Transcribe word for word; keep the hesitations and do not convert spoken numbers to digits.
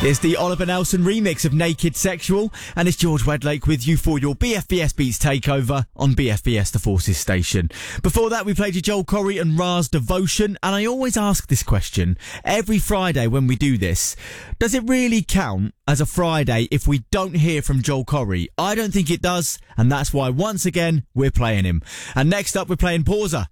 It's the Oliver Nelson remix of Naked Sexual, and it's George Wedlake with you for your B F B S Beats takeover on B F B S The Forces station. Before that, we played you Joel Corry and Ra's Devotion, and I always ask this question every Friday when we do this. Does it really count as a Friday if we don't hear from Joel Corry? I don't think it does, and that's why once again we're playing him. And next up, we're playing Pausa